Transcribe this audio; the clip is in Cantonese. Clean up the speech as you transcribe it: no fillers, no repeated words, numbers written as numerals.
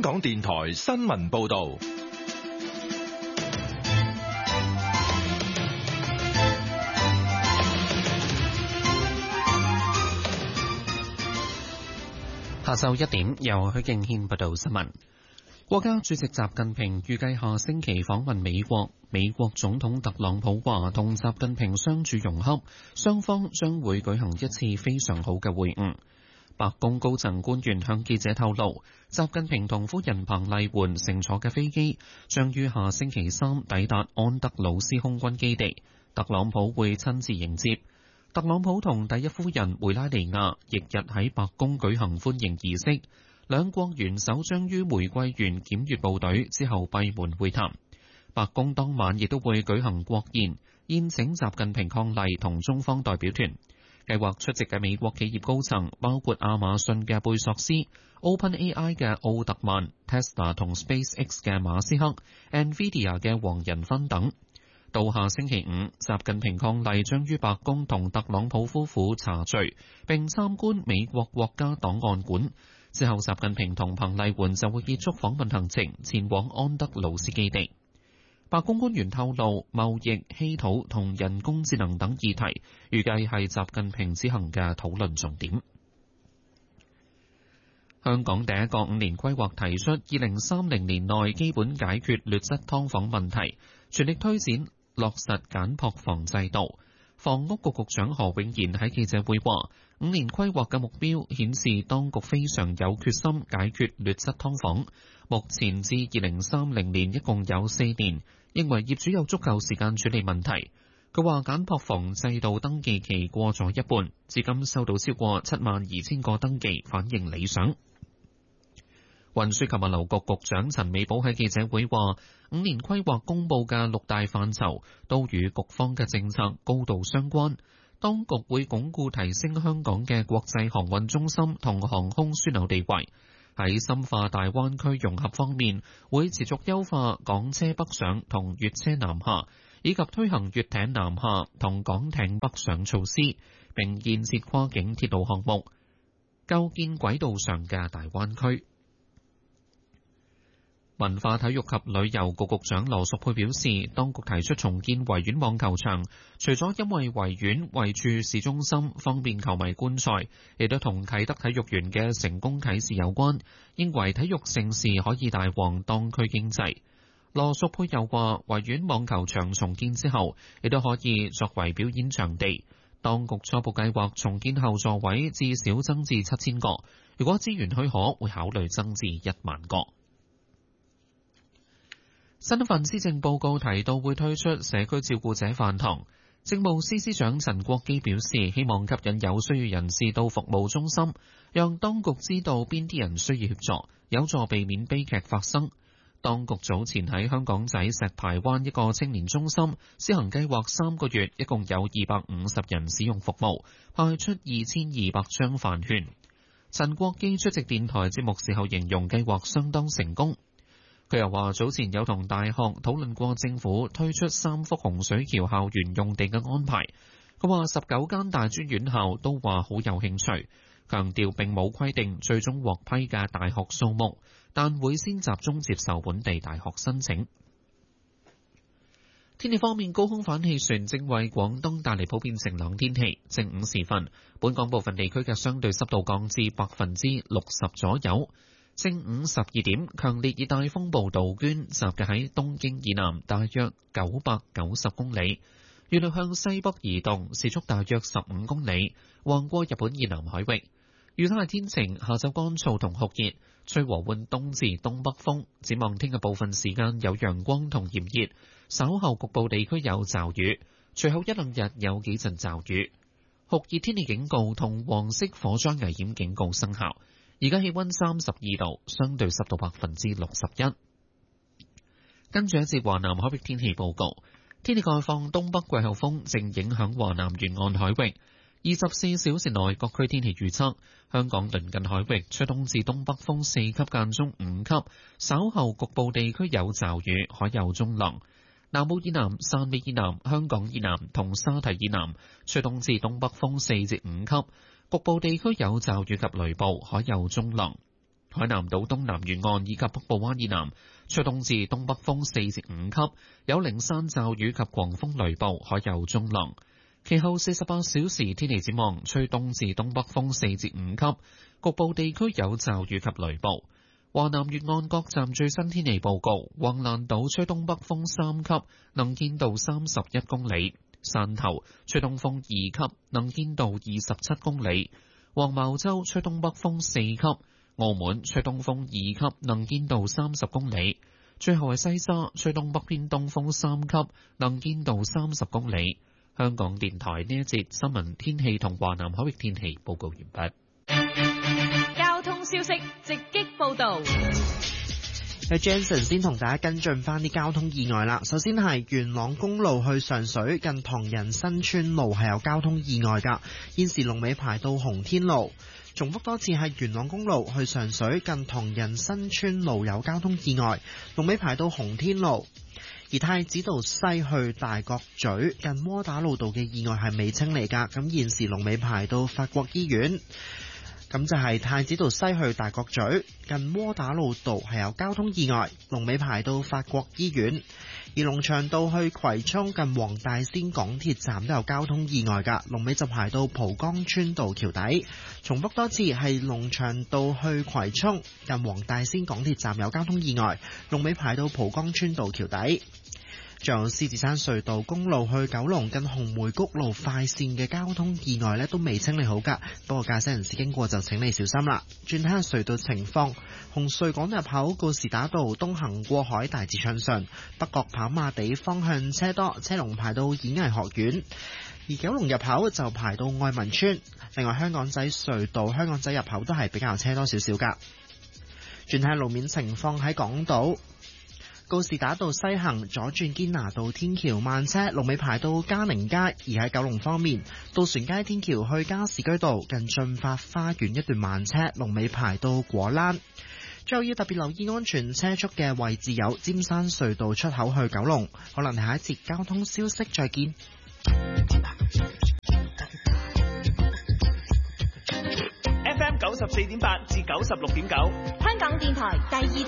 港電台新聞報道。 下晝1點，由許敬軒報道新聞。國家主席習近平預計下星期訪問美國。美國總統特朗普話同習近平相處融洽，雙方將會舉行一次非常好嘅會晤。白宮高層官員向記者透露，習近平同夫人彭麗媛乘坐嘅飛機將於下星期3抵達安德魯斯空軍基地，特朗普會親自迎接。特朗普同第一夫人梅拉尼亞翌日喺白宮舉行歡迎儀式，兩國元首將於玫瑰園檢閱部隊之後閉門會談。白宮當晚亦都會舉行國宴，宴請習近平伉儷同中方代表團。計劃出席嘅美國企業高層包括亞馬遜嘅貝索斯、OpenAI 嘅奧特曼、Tesla 同 SpaceX 嘅馬斯克、NVIDIA 嘅黃仁勳等。到下星期5，習近平伉儷將於白宮同特朗普夫婦茶聚，並參觀美國國家檔案館。之後，習近平同彭麗媛就會結束訪問行程，前往安德魯斯基地。白宮官員透露，貿易、稀土同人工智能等議題，預計係習近平之行嘅討論重點。香港第一個5年規劃提出，2030年內基本解決劣質劏房問題，全力推展落實簡樸房制度。房屋局局長何永賢喺記者會話，5年規劃嘅目標顯示當局非常有決心解決劣質劏房。目前至2030年一共有4年，認為業主有足夠時間處理問題。佢話簡樸房制度登記期過咗一半，至今收到超過72,000個登記，反應理想。運輸及物流局局長陳美寶喺記者會話，5年規劃公佈嘅6大範疇都與局方嘅政策高度相關。當局會鞏固提升香港嘅國際航運中心同航空樞紐地位。喺深化大灣區融合方面，會持續優化港車北上同粵車南下，以及推行粵艇南下同港艇北上措施，並建設跨境鐵路項目，構建軌道上嘅大灣區。文化體育及旅遊局局長羅淑佩表示，當局提出重建維園網球場，除咗因為維園位處市中心，方便球迷觀賽，亦都同啟德體育園嘅成功啟示有關，認為體育盛事可以大旺當區經濟。羅淑佩又話，維園網球場重建之後，亦都可以作為表演場地。當局初步計劃重建後座位至少增至7,000個，如果資源許可，會考慮增至1萬個。新一份施政報告提到會推出社區照顧者飯堂。政務司司長陳國基表示，希望吸引有需要人士到服務中心，讓當局知道邊啲人需要協助，有助避免悲劇發生。當局早前喺香港仔石排灣一個青年中心施行計劃3個月，一共有250人使用服務，派出2200張飯券。陳國基出席電台節目時候形容計劃相當成功。佢又話：早前有同大學討論過政府推出3幅洪水橋校園用地嘅安排。佢話19間大專院校都話好有興趣，強調並冇規定最終獲批嘅大學數目，但會先集中接受本地大學申請。天氣方面，高空反氣旋正為廣東帶嚟普遍晴朗天氣。正午時分，本港部分地區嘅相對濕度降至60%左右。正午12點，強烈熱帶風暴杜鵑集結喺東京以南大約990公里，預料向西北移動，時速大約15公里，橫過日本以南海域。預測係天晴，下晝乾燥同酷熱，吹和緩東至東北風。展望聽日部分時間有陽光同炎熱，稍後局部地區有驟雨，隨後一兩日有幾陣驟雨。酷熱天氣警告同黃色火災危險警告生效。而家氣溫32度，相對濕度61%。跟住一節華南海域天氣報告，天氣概況：東北季候風正影響華南沿岸海域。24小時內各區天氣預測：香港鄰近海域吹東至東北風4級間中5級，稍後局部地區有驟雨，海有中浪。南澳以南、汕尾以南、香港以南同沙堤以南吹東至東北風4至5級。局部地區有驟雨及雷暴，海有中浪。 海南島東南沿岸以及北部灣以南吹東至東北風4至5級，有零散驟雨及狂風雷暴，海有中浪。其後48小時天氣展望，吹東至東北風4至5級，局部地區有驟雨及雷暴。華南沿岸各站最新天氣報告：橫瀾島吹東北風3級，能見度31公里；汕頭吹東風2級，能見度27公里；黃茅洲吹東北風4級，澳門吹東風2級，能見度30公里。最後係西沙吹東北偏東風3級，能見度30公里。香港電台呢一節新聞天氣同華南海域天氣報告完畢。 交通消息直擊報道。 Jensen 先同大家跟進翻啲交通意外啦。首先係元朗公路去上水近唐人新村路係有交通意外㗎，現時龍尾排到洪天路。重複多次係元朗公路去上水近唐人新村路有交通意外，龍尾排到洪天路。而太子道西去大角咀近窩打老道嘅意外係未清理㗎，咁現時龍尾排到法國醫院。咁就係太子道西去大角咀近窩打老道係有交通意外，龍尾排到法國醫院。而龍翔道去葵涌近黃大仙港鐵站都有交通意外㗎，龍尾就排到蒲崗村道橋底。重複多次係龍翔道去葵涌近黃大仙港鐵站有交通意外，龍尾排到蒲崗村道橋底。仲有獅子山隧道公路去九龍近紅梅谷路快線嘅交通意外都未清理好㗎，不過駕駛人士經過就請你小心啦。轉睇下隧道情況，紅隧港入口告士打道東行過海大致暢順，北角跑馬地方向車多，車龍排到演藝學院，而九龍入口就排到愛民村。另外香港仔隧道香港仔入口都係比較車多少少㗎。轉睇下路面情況，喺港島告士打道西行左轉堅拿道天橋慢車，龍尾排到嘉寧街；而喺九龍方面，渡船街天橋去加士居道近駿發花園一段慢車，龍尾排到果欄。最後要特別留意安全車速嘅位置有尖山隧道出口去九龍。可能下一節交通消息再見。 FM 94.8至96.9， 香港電台第二